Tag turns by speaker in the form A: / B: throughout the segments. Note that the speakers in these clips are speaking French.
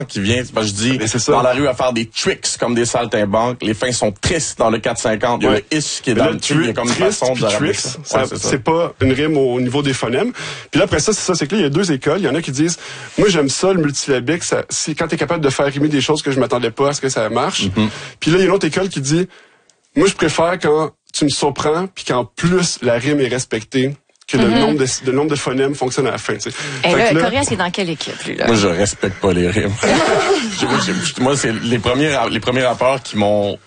A: qui vient, je dis, dans la rue à faire des tricks comme des saltimbanques, les fins sont tristes dans le 4-50. Il y a le ish qui est dans le trick, il y a comme une façon de
B: tricks, c'est pas une rime au niveau des phonèmes. Puis là, après ça, c'est que là, il y a deux écoles. Il y en a qui disent, moi, j'aime ça, le multisyllabique, quand t'es capable de faire rimer des choses que je m'attendais pas à ce que ça marche. Puis là, il y a une autre école qui dit, moi, je préfère quand tu me surprends, puis qu'en plus, la rime est respectée. Que le nombre de phonèmes fonctionne à la fin.
C: Et là, Corias, c'est dans quelle équipe, lui, là?
A: Moi, je respecte pas les rimes. Moi, c'est les premiers rappeurs qui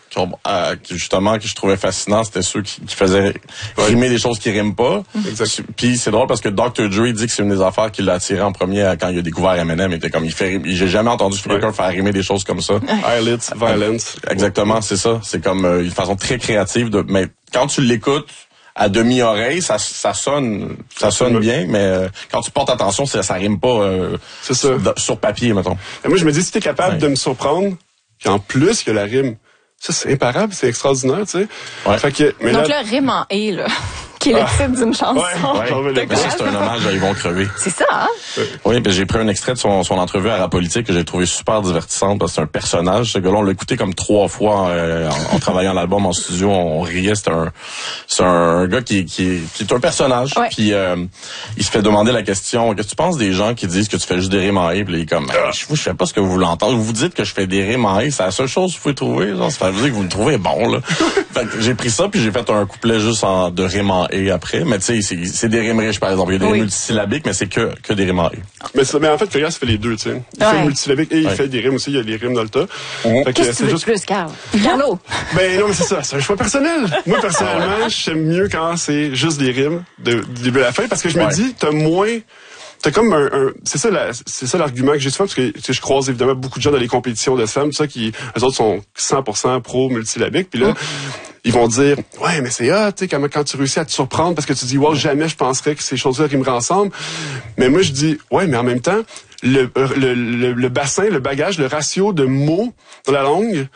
A: justement, que je trouvais fascinants, c'était ceux qui faisaient rimer des choses qui riment pas. Puis c'est drôle parce que Dr. Dre dit que c'est une des affaires qui l'a attiré en premier quand il a découvert Eminem. Il était comme, j'ai jamais entendu quelqu'un faire rimer des choses comme ça.
B: Eyelids, violence.
A: Exactement, c'est ça. C'est comme une façon très créative mais quand tu l'écoutes, à demi-oreille, ça sonne bien, mais quand tu portes attention, ça rime pas sur papier, mettons.
B: Et moi, je me dis, si t'es capable de me surprendre, puis en plus, il y a la rime, ça, c'est imparable, c'est extraordinaire, tu sais. Fait que, mais
C: donc là, rime en « et », là, qui est le titre d'une chanson.
A: Mais ça, c'est un hommage à Ils vont crever.
C: C'est ça, hein?
A: Oui, ben j'ai pris un extrait de son entrevue à Rapolitique que j'ai trouvé super divertissante parce que c'est un personnage. Ce gars-là, on l'a écouté comme 3 fois en travaillant l'album en studio. On riait. C'est un gars qui est un personnage. Puis il se fait demander la question, qu'est-ce que tu penses des gens qui disent que tu fais juste des rimes en « et », puis là, il est comme, je fais pas ce que vous voulez entendre. Vous dites que je fais des rimes en « et », c'est la seule chose que vous pouvez trouver. Genre, ça veut dire que vous le trouvez bon, là. Fait que j'ai pris ça puis j'ai fait un couplet juste de rimes en « et » après. Mais tu sais, c'est des rimes riches, par exemple. Il y a des rimes multisyllabiques, mais c'est que des rimes en « et ».
B: Mais en fait, Corias fait les deux, tu sais. Il fait le multisyllabique et il fait des rimes aussi. Il y a les rimes dans le tas.
C: Qu'est-ce que tu veux plus, Carl? Carlo?
B: Ben non, mais c'est ça. C'est un choix personnel. Moi, personnellement, j'aime mieux quand c'est juste des rimes du début à la fin parce que je me dis, t'as comme c'est ça l'argument que j'ai souvent parce que je croise évidemment beaucoup de gens dans les compétitions de slam, tout ça qui eux autres sont 100% pro multisyllabique, puis là ils vont dire ouais mais c'est tu sais quand tu réussis à te surprendre parce que tu dis wow jamais je penserais que ces choses-là rimeraient ensemble, mais moi je dis ouais mais en même temps le bassin, le bagage, le ratio de mots dans la langue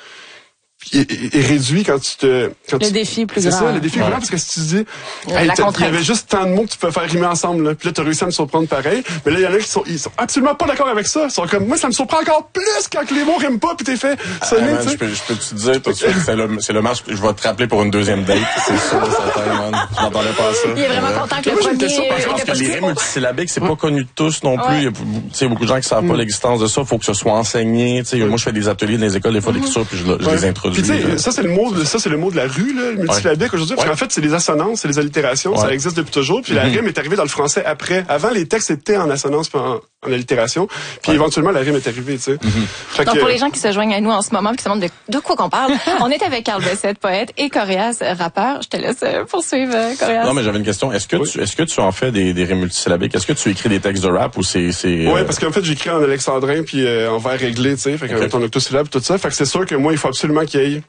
B: est réduit quand
C: le défi plus grand.
B: C'est ça, le défi plus grand, parce que si tu dis, il y avait juste tant de mots que tu peux faire rimer ensemble, là. Puis là, t'as réussi à me surprendre pareil. Mais là, il y en a ils sont absolument pas d'accord avec ça. Ils sont comme, moi, ça me surprend encore plus quand les mots riment pas, puis t'es fait sonner, tu sais.
A: Je peux te dire, tout de suite, c'est le match, je vais te rappeler pour une deuxième date. C'est sûr, certain, man. Je m'attendais pas à ça.
C: Il est vraiment content que le premier...
A: Je pense que les rimes multisyllabiques, c'est pas connu de tous non plus. Il y a, tu sais, beaucoup de gens qui savent pas l'existence de ça. Faut que ce soit enseigné, tu sais. Moi, je fais des ateliers dans les écoles, des fois d'écriture, puis je les introduis.
B: Ça, c'est le mot de la rue, là, le multisyllabique aujourd'hui, parce qu'en fait, c'est les assonances, c'est les allitérations, ça existe depuis toujours, puis la rime est arrivée dans le français après. Avant, les textes étaient en assonance puis en allitération, puis éventuellement, la rime est arrivée, tu sais.
C: Donc, pour les gens qui se joignent à nous en ce moment, qui se demandent de quoi qu'on parle, on est avec Carl Bessette, poète, et Corias, rappeur. Je te laisse poursuivre, Corias.
A: Non, mais j'avais une question. Est-ce que tu en fais des rimes multisyllabiques? Est-ce que tu écris des textes de rap ou c'est...
B: Ouais, parce qu'en fait, j'écris en alexandrin puis en vers réglé, tu sais, fait qu'en octosyllabe, tout ça. Fait que c'est sûr que moi, il faut absolument qu'il y ait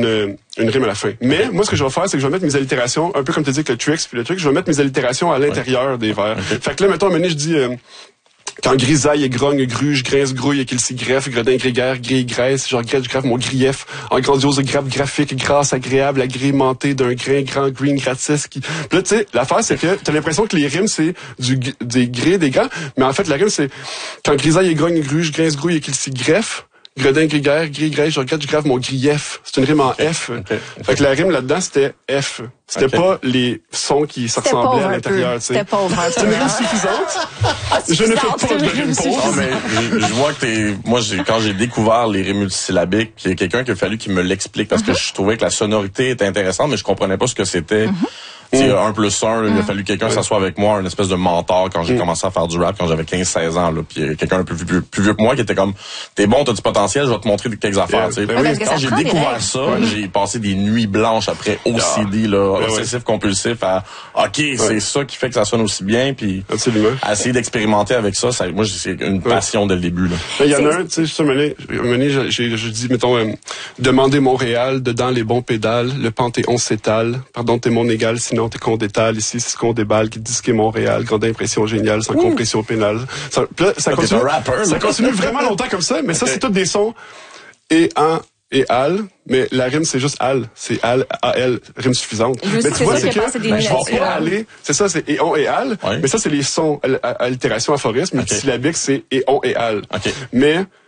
B: une rime à la fin. Mais moi, ce que je vais faire, c'est que je vais mettre mes allitérations, un peu comme tu dis que le tricks puis le truc, je vais mettre mes allitérations à l'intérieur des vers. Fait que là, mettons, à un moment donné, je dis... quand grisaille et grogne, gruge, grince, grouille et qu'il s'y greffe, gredin, grégaire, grille, graisse, je regrette, je greffe mon grief, en grandiose grappe graphique, grâce agréable, agrémenté d'un grain grand, green, gratis. Puis là, tu sais, l'affaire, c'est que t'as l'impression que les rimes, c'est des grès, des grands, mais en fait, la rime, c'est quand grisaille et grogne, gruge, grince, grouille et qu'il s'y greffe, gredin, grégaire, grille, graisse, je regrette, je greffe mon grief. C'est une rime en F. Fait que la rime là-dedans, c'était F. C'était pas les sons qui se ressemblaient à l'intérieur, tu sais.
C: C'était pauvre un peu.
B: C'est une rime suffisante. Je ne fais pas de rime pauvre.
A: Non, mais je vois que moi, quand j'ai découvert les rimes multisyllabiques, il y a quelqu'un qui a fallu qu'il me l'explique parce que je trouvais que la sonorité était intéressante, mais je comprenais pas ce que c'était. Tu sais, 1 plus 1, il a fallu quelqu'un s'asseoie avec moi, une espèce de mentor quand j'ai commencé à faire du rap quand j'avais 15-16 ans, là. Puis quelqu'un un peu plus vieux que moi qui était comme, t'es bon, t'as du potentiel, je vais te montrer quelques affaires, tu sais. Quand j'ai découvert ça, j'ai passé des nuits blanches après OCD, là, obsessif compulsif à, OK, c'est ça qui fait que ça sonne aussi bien, puis à essayer d'expérimenter avec ça, moi, c'est une passion dès le début, là.
B: Il y en a un, tu sais, juste un moment, je dis, mettons, demander Montréal, dedans les bons pédales, le Panthéon s'étale, pardon, t'es mon égal, sinon t'es qu'on détale, ici, c'est ce qu'on déballe, qui disque est Montréal, grande impression géniale, sans compression pénale. Ça continue vraiment longtemps comme ça, mais ça, c'est tous des sons et al, mais la rime, c'est juste al. C'est al, al, rime suffisante.
C: Mais tu vois, c'est que
B: c'est ça, c'est et on et al, mais ça, c'est les sons, allitération, aphorisme, multisyllabique, c'est et on et al. Mais